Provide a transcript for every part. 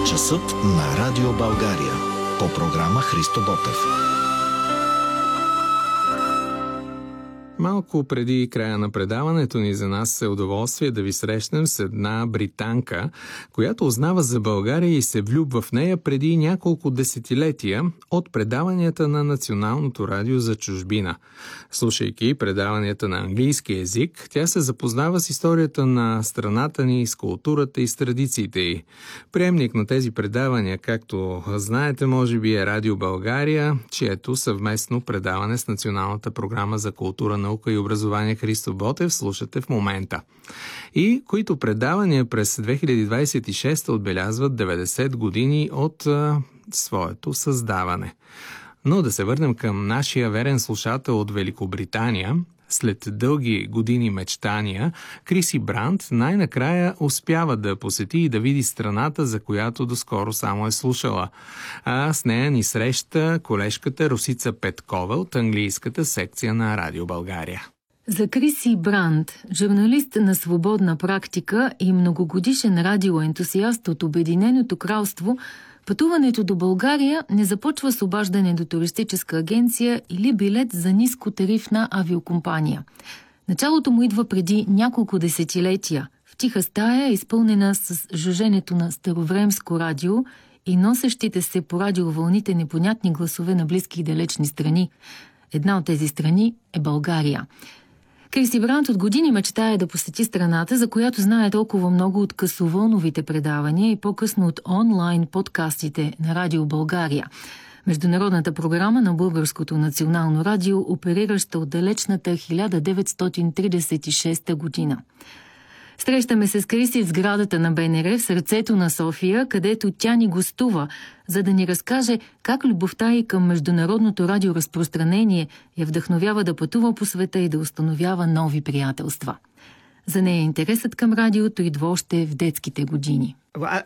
Часът на Радио България. По програма Христо Ботев. Малко преди края на предаването ни за нас е удоволствие да ви срещнем с една британка, която узнава за България и се влюбва в нея преди няколко десетилетия от предаванията на Националното радио за чужбина. Слушайки предаванията на английски език, тя се запознава с историята на страната ни, с културата и с традициите й. Приемник на тези предавания, както знаете, може би е Радио България, чието съвместно предаване с Националната програма за култура, наука и образование Христо Ботев слушате в момента. И които предавания през 2026 отбелязват 90 години от своето създаване. Но да се върнем към нашия верен слушател от Великобритания. След дълги години мечтания, Криси Бранд най-накрая успява да посети и да види страната, за която доскоро само е слушала. А с нея ни среща колежката Росица Петкова от английската секция на Радио България. За Криси Бранд, журналист на свободна практика и многогодишен радиоентусиаст от Обединеното кралство, пътуването до България не започва с обаждане до туристическа агенция или билет за нискотарифна авиокомпания. Началото му идва преди няколко десетилетия, в тиха стая, изпълнена с жуженето на старовремско радио и носещите се по радиовълните непонятни гласове на близки и далечни страни. Една от тези страни е България. Криси Бранд от години мечтае да посети страната, за която знае толкова много от късовълновите предавания и по-късно от онлайн подкастите на Радио България, международната програма на Българското национално радио, оперираща от далечната 1936 година. Срещаме се с Криси в сградата на БНР в сърцето на София, където тя ни гостува, за да ни разкаже как любовта й към международното радиоразпространение я вдъхновява да пътува по света и да установява нови приятелства. За нея интересът към радиото идва още в детските години.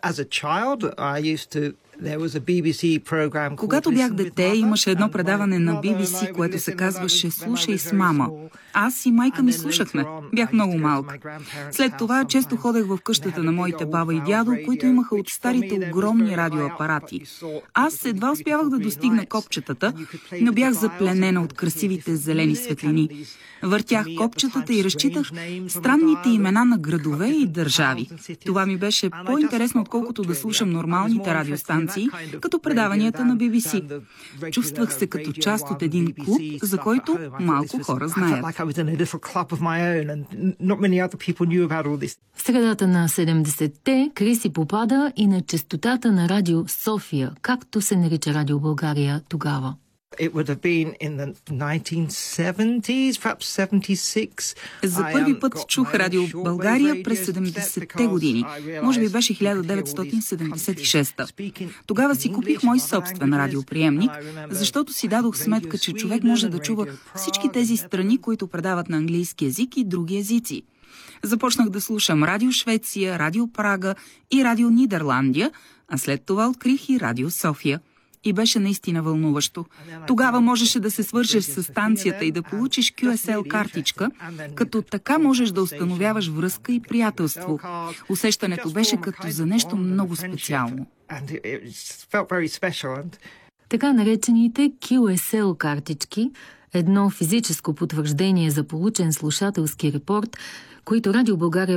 Когато бях дете, имаше едно предаване на BBC, което се казваше "Слушай с мама". Аз и майка ми слушахме. Бях много малка. След това често ходех в къщата на моите баба и дядо, които имаха от старите огромни радиоапарати. Аз едва успявах да достигна копчетата, но бях запленена от красивите зелени светлини. Въртях копчетата и разчитах странните имена на градове и държави. Това ми беше по-интересно, отколкото да слушам нормалните радиостанции, като предаванията на BBC. Чувствах се като част от един клуб, за който малко хора знаят. В средата на 70-те Криси попада и на честотата на Радио София, както се нарича Радио България тогава. За първи път чух Радио България през 70-те години. Може би беше 1976-та. Тогава си купих мой собствен радиоприемник, защото си дадох сметка, че човек може да чува всички тези страни, които предават на английски език и други езици. Започнах да слушам Радио Швеция, Радио Прага и Радио Нидерландия, а след това открих и Радио София. И беше наистина вълнуващо. Тогава можеше да се свържеш с станцията и да получиш QSL картичка, като така можеш да установяваш връзка и приятелство. Усещането беше като за нещо много специално. Така наречените QSL картички, едно физическо потвърждение за получен слушателски репорт, които Радио България